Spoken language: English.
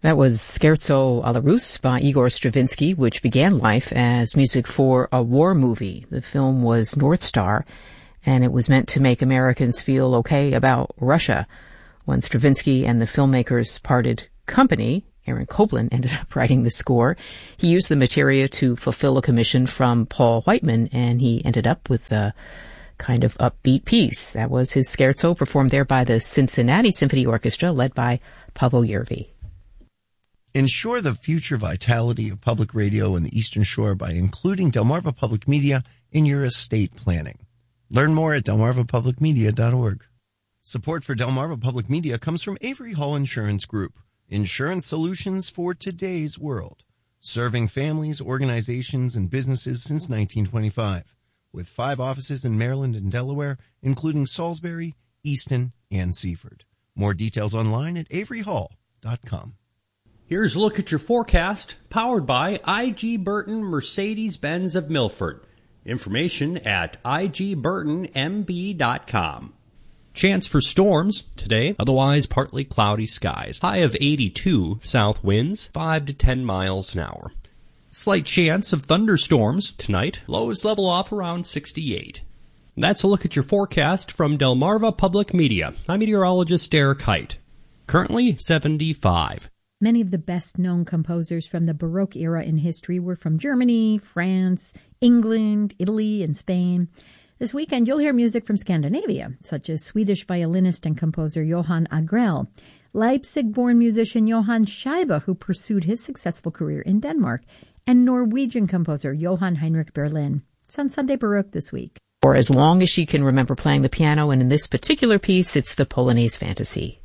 That was Scherzo alla Russe by Igor Stravinsky, which began life as music for a war movie. The film was North Star, and it was meant to make Americans feel okay about Russia. When Stravinsky and the filmmakers parted company, Aaron Copland ended up writing the score. He used the materia to fulfill a commission from Paul Whiteman, and he ended up with a kind of upbeat piece. That was his scherzo, performed there by the Cincinnati Symphony Orchestra, led by Pavel Yervi. Ensure the future vitality of public radio in the Eastern Shore by including Delmarva Public Media in your estate planning. Learn more at delmarvapublicmedia.org. Support for Delmarva Public Media comes from Avery Hall Insurance Group, insurance solutions for today's world, serving families, organizations, and businesses since 1925, with 5 offices in Maryland and Delaware, including Salisbury, Easton, and Seaford. More details online at averyhall.com. Here's a look at your forecast, powered by I.G. Burton Mercedes-Benz of Milford. Information at igburtonmb.com. Chance for storms today, otherwise partly cloudy skies. High of 82, south winds 5 to 10 miles an hour. Slight chance of thunderstorms tonight, lows level off around 68. That's a look at your forecast from Delmarva Public Media. I'm meteorologist Derek Height. Currently 75. Many of the best-known composers from the Baroque era in history were from Germany, France, England, Italy, and Spain. This weekend, you'll hear music from Scandinavia, such as Swedish violinist and composer Johan Agrell, Leipzig-born musician Johann Scheibe, who pursued his successful career in Denmark, and Norwegian composer Johann Heinrich Berlin. It's on Sunday Baroque this week. For as long as she can remember playing the piano, and in this particular piece, it's the Polonaise Fantasy.